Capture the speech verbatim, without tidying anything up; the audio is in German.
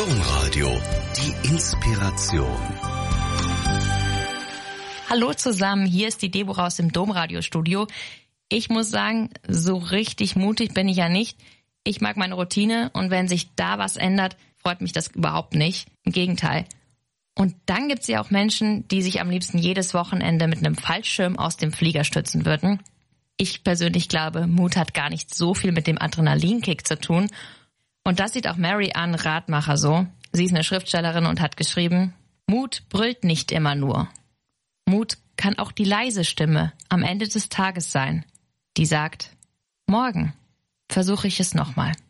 Domradio, die Inspiration. Hallo zusammen, hier ist die Deborah aus dem Domradio-Studio. Ich muss sagen, so richtig mutig bin ich ja nicht. Ich mag meine Routine und wenn sich da was ändert, freut mich das überhaupt nicht. Im Gegenteil. Und dann gibt's ja auch Menschen, die sich am liebsten jedes Wochenende mit einem Fallschirm aus dem Flieger stürzen würden. Ich persönlich glaube, Mut hat gar nicht so viel mit dem Adrenalinkick zu tun. Und das sieht auch Mary Ann Radmacher so. Sie ist eine Schriftstellerin und hat geschrieben, Mut brüllt nicht immer nur. Mut kann auch die leise Stimme am Ende des Tages sein, die sagt, morgen versuche ich es nochmal.